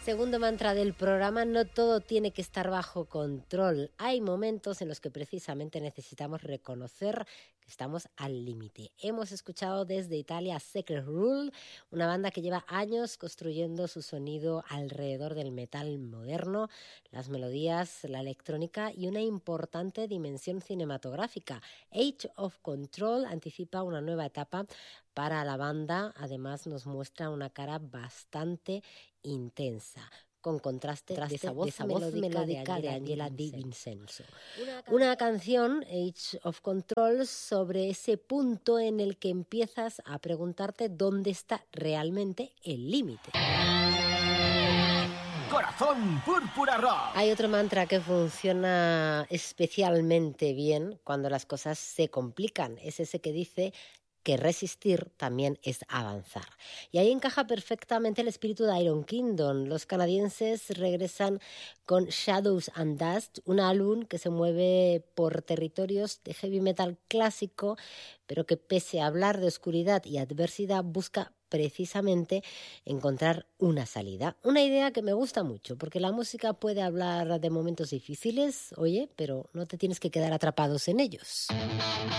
Segundo mantra del programa: no todo tiene que estar bajo control. Hay momentos en los que precisamente necesitamos reconocer que estamos al límite. Hemos escuchado desde Italia a Secret Rule, una banda que lleva años construyendo su sonido alrededor del metal moderno, las melodías, la electrónica y una importante dimensión cinematográfica. Age of Control anticipa una nueva etapa para la banda. Además nos muestra una cara bastante intensa, con contraste de esa voz melódica de Angela Di Vincenzo. Una canción, Age of Control, sobre ese punto en el que empiezas a preguntarte dónde está realmente el límite. Corazón Púrpura Rock. Hay otro mantra que funciona especialmente bien cuando las cosas se complican. Es ese que dice que resistir también es avanzar. Y ahí encaja perfectamente el espíritu de Iron Kingdom. Los canadienses regresan con Shadows and Dust, un álbum que se mueve por territorios de heavy metal clásico, pero que pese a hablar de oscuridad y adversidad busca precisamente encontrar una salida. Una idea que me gusta mucho, porque la música puede hablar de momentos difíciles, oye, pero no te tienes que quedar atrapados en ellos.